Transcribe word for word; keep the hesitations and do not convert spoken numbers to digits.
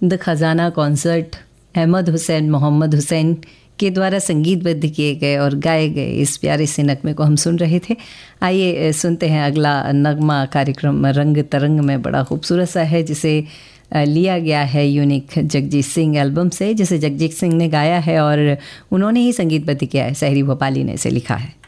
The खजाना concert Ahmad Hussain Mohammad Hussain के द्वारा संगीतबद्ध किए गए और गाए गए इस प्यारे से नगमे को हम सुन रहे थे। आइए सुनते हैं अगला नगमा। कार्यक्रम रंग तरंग में बड़ा खूबसूरत सा है, जिसे लिया गया है यूनिक जगजीत सिंह एल्बम से, जिसे जगजीत सिंह ने गाया है और उन्होंने ही संगीतबद्ध किया है। सहरी भोपाली ने इसे लिखा है।